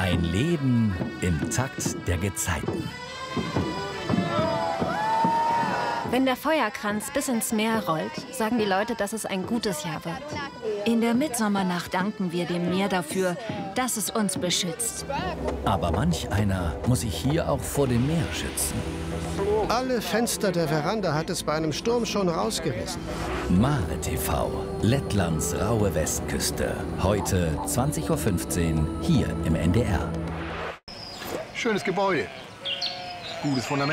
Ein Leben im Takt der Gezeiten. Wenn der Feuerkranz bis ins Meer rollt, sagen die Leute, dass es ein gutes Jahr wird. In der Mitsommernacht danken wir dem Meer dafür, dass es uns beschützt. Aber manch einer muss sich hier auch vor dem Meer schützen. Alle Fenster der Veranda hat es bei einem Sturm schon rausgerissen. Mare TV, Lettlands raue Westküste. Heute 20:15 Uhr hier im NDR. Schönes Gebäude. Gutes Fundament.